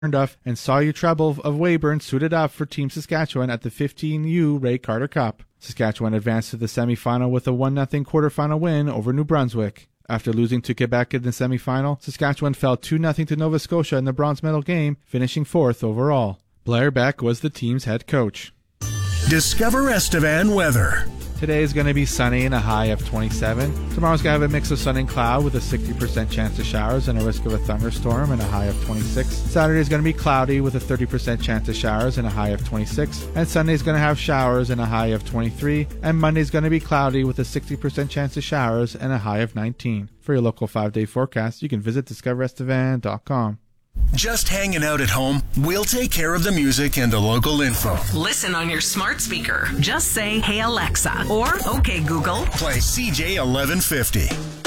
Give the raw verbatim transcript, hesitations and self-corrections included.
Duff and Sawyer Treble of Weyburn suited up for Team Saskatchewan at the fifteen U Ray Carter Cup. Saskatchewan advanced to the semifinal with a one nothing quarterfinal win over New Brunswick. After losing to Quebec in the semifinal, Saskatchewan fell two nothing to Nova Scotia in the bronze medal game, finishing fourth overall. Blair Beck was the team's head coach. Discover Estevan weather. Today is going to be sunny and a high of twenty-seven. Tomorrow's going to have a mix of sun and cloud with a sixty percent chance of showers and a risk of a thunderstorm and a high of twenty-six. Saturday is going to be cloudy with a thirty percent chance of showers and a high of twenty-six. And Sunday is going to have showers and a high of twenty-three. And Monday is going to be cloudy with a sixty percent chance of showers and a high of nineteen. For your local five-day forecast, you can visit discover estevan dot com. Just hanging out at home? We'll take care of the music and the local info. Listen on your smart speaker. Just say, "Hey Alexa," or "Okay Google." Play C J eleven fifty.